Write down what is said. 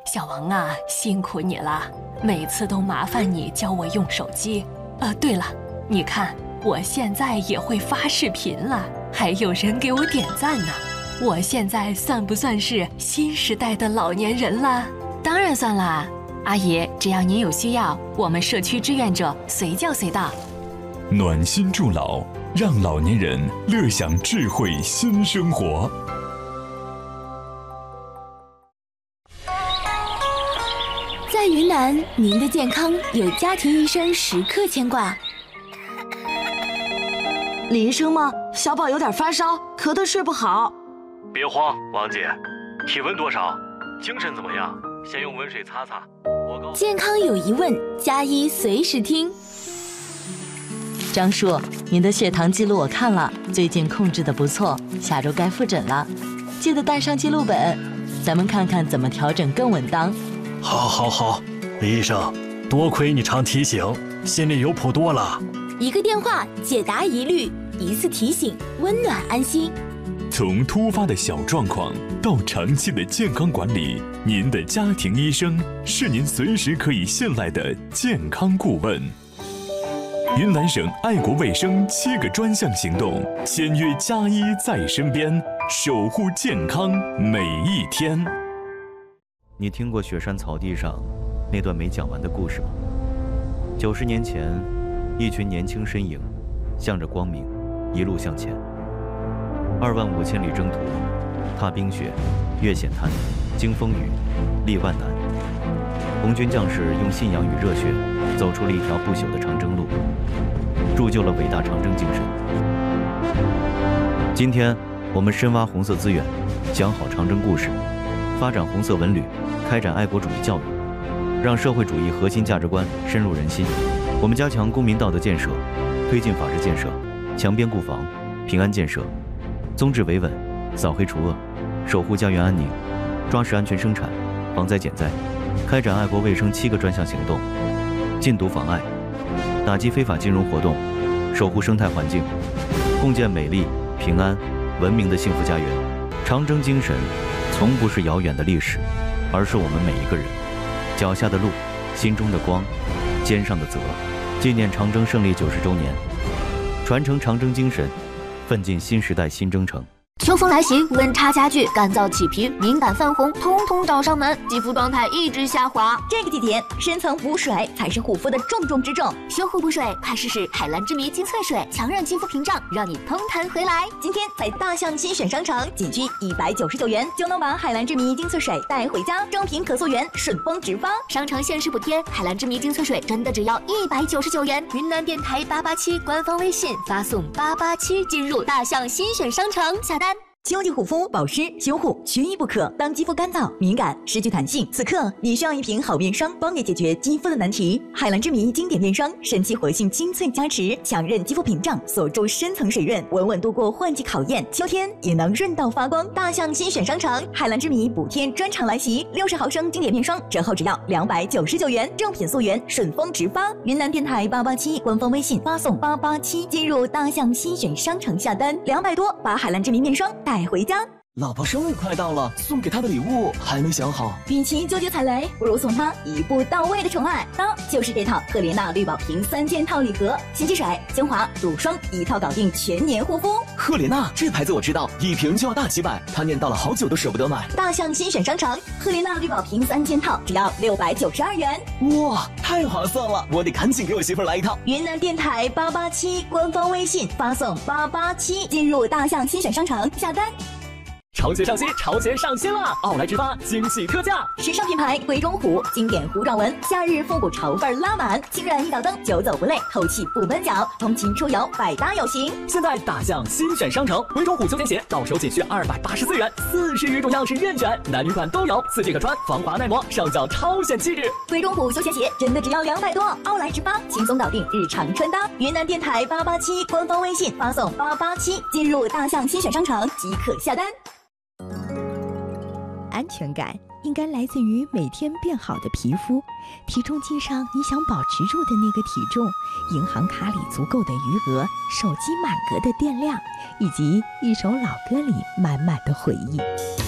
小王啊，辛苦你了，每次都麻烦你教我用手机。对了，你看我现在也会发视频了，还有人给我点赞呢。我现在算不算是新时代的老年人了？ 当然算啦，阿姨，只要您有需要，我们社区志愿者随叫随到。 暖心助老，让老年人乐享智慧新生活。 在云南，您的健康有家庭医生时刻牵挂。 李医生吗？小宝有点发烧，咳得睡不好。 别慌，王姐，体温多少？精神怎么样？先用温水擦擦。 健康有疑问，加医随时听。 张叔，您的血糖记录我看了，最近控制得不错，下周该复诊了，记得带上记录本，咱们看看怎么调整更稳当。 好，李医生，多亏你常提醒，心里有谱多了。 一个电话解答疑虑，一次提醒温暖安心。 从突发的小状况到长期的健康管理，您的家庭医生是您随时可以信赖的健康顾问。云南省爱国卫生7个专项行动，签约加医在身边，守护健康每一天。 你听过雪山草地上那段没讲完的故事吗？90年前，一群年轻身影向着光明一路向前，25000里征途，踏冰雪，越险滩，经风雨，历万难。红军将士用信仰与热血，走出了一条不朽的长征路，铸就了伟大长征精神。今天，我们深挖红色资源，讲好长征故事，发展红色文旅，开展爱国主义教育，让社会主义核心价值观深入人心。我们加强公民道德建设，推进法治建设，强边固防，平安建设，综治维稳，扫黑除恶，守护家园安宁，抓实安全生产，防灾减灾，开展爱国卫生7个专项行动，禁毒妨碍，打击非法金融活动，守护生态环境，共建美丽、平安、文明的幸福家园。长征精神从不是遥远的历史，而是我们每一个人脚下的路，心中的光，肩上的责。纪念长征胜利90周年，传承长征精神，奋进新时代新征程。 秋风来袭，温差加剧，干燥起皮，敏感泛红，通通找上门，肌肤状态一直下滑。 这个季节，深层补水才是护肤的重中之重。 修护补水，快试试海蓝之谜精粹水，强韧肌肤屏障，让你通弹回来。 今天在大象新选商城，仅需199元就能把海蓝之谜精粹水带回家，正品可溯源，顺丰直发。 商城限时补贴，海蓝之谜精粹水真的只要199元。云南电台887官方微信发送887进入大象新选商城下单。 秋季护肤保湿修护缺一不可。当肌肤干燥、敏感、失去弹性，此刻你需要一瓶好面霜，帮你解决肌肤的难题。海蓝之谜经典面霜，神奇活性精粹加持，强韧肌肤屏障，锁住深层水润，稳稳度过换季考验。秋天也能润到发光。大象新选商城，海蓝之谜补贴专场来袭，60毫升经典面霜折后只要299元，正品溯源，顺丰直发。云南电台887官方微信发送887进入大象新选商城下单，200多把海蓝之谜面霜带回家。 老婆生日快到了，送给她的礼物还没想好。 与其纠结踩雷，不如送她一步到位的宠爱。那就是这套赫莲娜绿宝瓶3件套礼盒，洗洁水、精华、乳霜一套搞定全年护肤。 赫莲娜这牌子我知道，一瓶就要大几百，她念叨了好久都舍不得买。 大象新选商城，赫莲娜绿宝瓶3件套只要692元。 哇，太划算了，我得赶紧给我媳妇来一套。 云南电台887官方微信发送887进入大象新选商城下单。 潮鞋上新，潮鞋上新了！奥莱直发惊喜特价， 时尚品牌鬼冢虎经典糊状纹，夏日复古潮味拉满，轻软一脚蹬，久走不累，透气不闷脚，通勤出游百搭有型。 现在大象新选商城，鬼冢虎休闲鞋到手仅需284元，40余种样式任选，男女款都有，4季可穿，防滑耐磨，上脚超显气质。 鬼冢虎休闲鞋真的只要200多，奥莱直发轻松搞定日常穿搭。云南电台887官方微信发送887进入大象新选商城即可下单。 安全感应该来自于每天变好的皮肤，体重计上你想保持住的那个体重，银行卡里足够的余额，手机满格的电量，以及一首老歌里满满的回忆。